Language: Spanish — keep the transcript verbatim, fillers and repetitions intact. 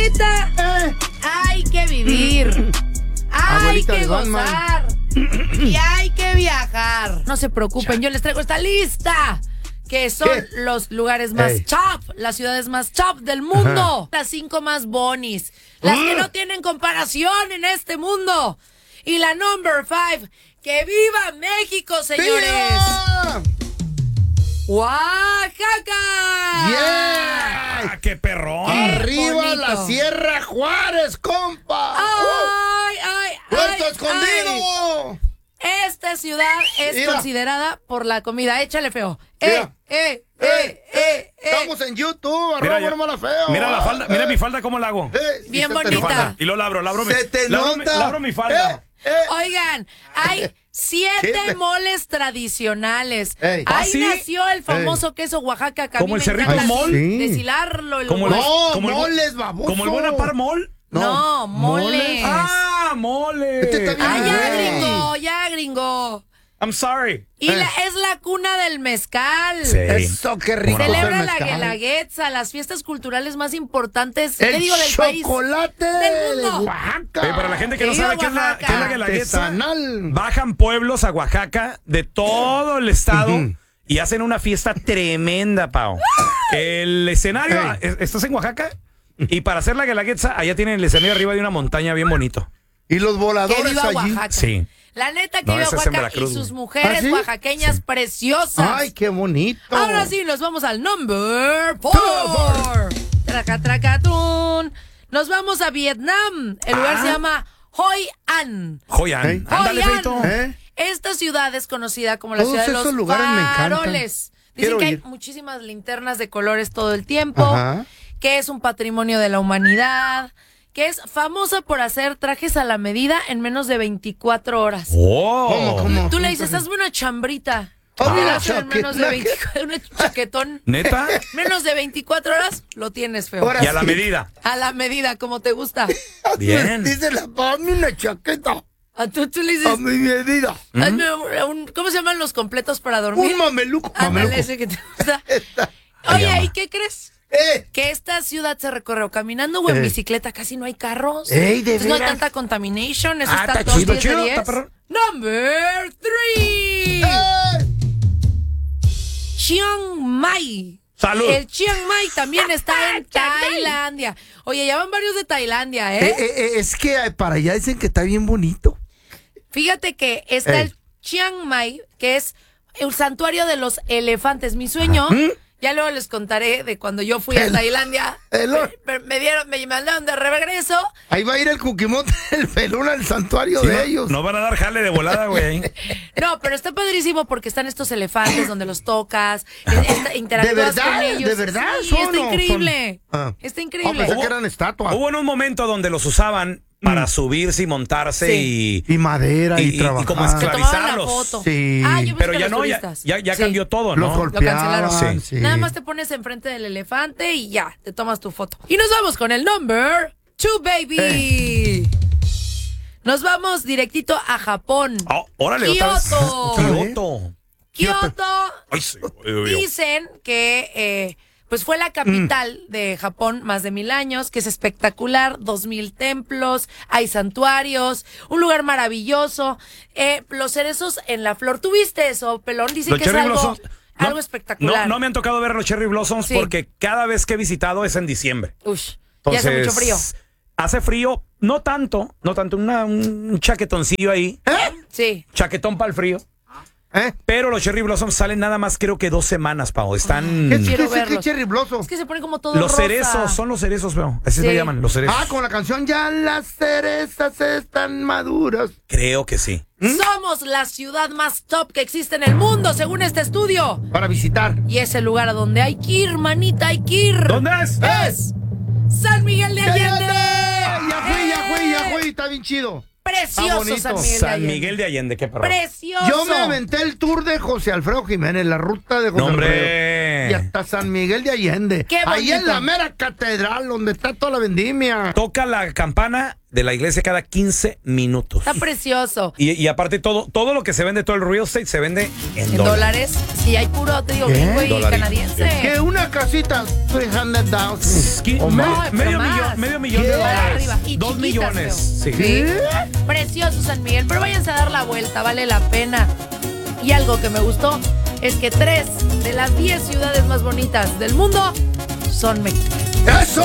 bonita, Eh. hay que vivir. Hay Abuelita que de Batman. gozar. Y hay que viajar. No se preocupen, yo les traigo esta lista. Que son ¿Qué? los lugares más Ey. top, las ciudades más top del mundo. Las cinco más bonis. Las que no tienen comparación en este mundo. Y la number five, ¡que viva México, señores! ¡Viva! ¡Oaxaca! ¡Yeah! ¡Ah, qué perrón! ¡Arriba bonito. la Sierra Juárez, compa! ¡Ay, ay, ¡Uh! ¡Puerto ay, Escondido! ay! Esta ciudad es Mira. considerada por la comida. Échale feo. ¡Eh, Mira. eh, eh, eh, eh! Estamos en YouTube, Mira, arroba yo- Bueno Mala Feo. Mira la falda, mira Eh, mi falda cómo la hago. eh, sí Bien se te bonita. nota. Y lo labro, labro mi, Se te labro, nota. mi, labro mi falda. Eh, eh. Oigan, hay siete ¿Qué? moles tradicionales. Ey. ¿Ah, Ahí sí? nació el famoso queso Oaxaca. Que a ¿Como mí el me Cerrito encanta Mol? Sí. deshilarlo. el Como el- huevo. No, como el- moles, baboso. ¿Como el Buenapar Mall? No, moles. ¡Ah, mole! Este está bien Ah, ya güey. gringo, ya gringo. I'm sorry. Y Eh. la, es la cuna del mezcal. Sí. Eso, qué rico. Celebra el la mezcal. Guelaguetza, las fiestas culturales más importantes, El ¿qué digo, del país? chocolate del de mundo. Oaxaca. Oye, para la gente que no Viva sabe qué es la, Oaxaca. qué es la Guelaguetza, Artesanal. bajan pueblos a Oaxaca de todo el estado Ujú. y hacen una fiesta tremenda, Pau. El escenario, Ey. es- estás en Oaxaca y para hacer la Guelaguetza, allá tienen el escenario arriba de una montaña bien bonito. Y los Que voladores viva allí. Oaxaca. Sí. La neta que No, viva ese es en Oaxaca y Veracruz, sus güey. mujeres ¿Ah, sí? oaxaqueñas preciosas. Ay, qué bonito. Ahora sí, nos vamos al number four. Traca, traca, tun. Nos vamos a Vietnam. El lugar Ah. se llama Hoi An. Joyan. Ey. Ándale, Hoi An. Feito. ¿Eh? Esta ciudad es conocida como la Todos ciudad de esos los lugares me encantan. faroles. Dicen Quiero que hay ir. muchísimas linternas de colores todo el tiempo, Ajá. que es un patrimonio de la humanidad, que es famosa por hacer trajes a la medida en menos de veinticuatro horas. Oh. ¿Cómo, cómo? Tú le dices, hazme una chambrita. Ah, Te la una hacen en menos de chaqueta. veinticuatro, un chaquetón. ¿Neta? Menos de veinticuatro horas, lo tienes feo. Ahora Y a la sí. medida. A la medida, como te gusta. Bien. Dice la hazme una chaqueta. A tú, tú le A dices, mi medida. hazme un, un- ¿cómo se llaman los completos para dormir? Un mameluco. Ándale, mameluco. ese que te gusta. Esta. Oye, llama. ¿y qué crees? Eh, Que esta ciudad se recorre o caminando o en Eh. bicicleta, casi no hay carros. Ey, ¿de Entonces no hay veras? tanta contamination, eso Ah, está está dos, chido, diez de chido, diez. está perrón. Number three. eh. Chiang Mai. Salud. El Chiang Mai también está en Tailandia. Oye, ya van varios de Tailandia, Eh, ¿eh? eh, eh, es que eh, para allá dicen que está bien bonito. Fíjate que está Ey. el Chiang Mai, que es el santuario de los elefantes. Mi sueño, ya luego les contaré de cuando yo fui a El- Tailandia. el- Me, me- me dieron, me mandaron de regreso. Ahí va a ir el cuquimote, el pelón al santuario Sí, de no, ellos. no van a dar jale de volada, güey. No, pero está padrísimo porque están estos elefantes donde los tocas, es- está- interactúas ¿De verdad? con ellos. ¿De verdad Sí, son está o increíble. son? Ah. Está Oh, increíble. pensé que eran estatuas. Hubo en un momento donde los usaban para subirse y montarse Sí. y, Y madera y, y- y trabajar. como Se tomaban la esclavizarlos. foto. Sí. Ah, yo Pero pensé ya que no, los ya, turistas. ya, ya Sí. cambió todo, Los ¿no? golpeaban. cancelaron. Sí. Nada más te pones enfrente del elefante y ya, te tomas tu foto. Y nos vamos con el number two, baby. Eh. Nos vamos directito a Japón. Oh, órale, otra vez. Kioto. Kioto. Kioto. Ay, sí, oye, oye. Dicen que eh, pues fue la capital de Japón más de mil años, que es espectacular, dos mil templos, hay santuarios, un lugar maravilloso, eh, los cerezos en la flor. ¿Tuviste eso, pelón? Dicen Los que es cherry algo, blossoms. No, algo espectacular. No, no me han tocado ver los cherry blossoms Sí. porque cada vez que he visitado es en diciembre. Ush, Entonces, ya hace mucho frío. Hace frío, no tanto, no tanto, una- un chaquetoncillo ahí, Sí. chaquetón para el frío. ¿Eh? Pero los cherry blossoms salen nada más creo que dos semanas, Pau. Están... ¿Qué, Quiero qué, qué, verlos. qué cherry blossom? Es que se pone como todo Los rosa. cerezos, son los cerezos, veo. Así Sí. se llaman, los cerezos. Ah, con la canción Ya las cerezas están maduras. Creo que sí. Somos la ciudad más top que existe en el mundo, según este estudio. Para visitar. Y es el lugar a donde hay que ir, manita, hay que ir. ¿Dónde es? Es San Miguel de Allende. Ya fui, ya fui, ya fui. Está bien chido. Precioso bonito. San Miguel de San Allende. Miguel de Allende, qué perro. Precioso. Yo me aventé el tour de José Alfredo Jiménez, la ruta de José No, Alfredo. hombre. Y hasta San Miguel de Allende. Qué Ahí en bonito. la mera catedral donde está toda la vendimia. Toca la campana de la iglesia cada quince minutos. Está precioso. Y, y aparte todo, todo lo que se vende, todo el real estate se vende en, En dólares. dólares. Sí, hay puro, te digo, ¿Qué? gringo y Dolarín. canadiense. Que una casita, trescientos thousand. Qui- o me- más. No, pero medio, más. millón, medio millón de ¿Qué? dólares. Arriba. Y Dos chiquitas, millones. feo. Sí. Sí. Precioso San Miguel, pero váyanse a dar la vuelta, vale la pena. Y algo que me gustó es que tres de las diez ciudades más bonitas del mundo son mexicanas. ¡Eso!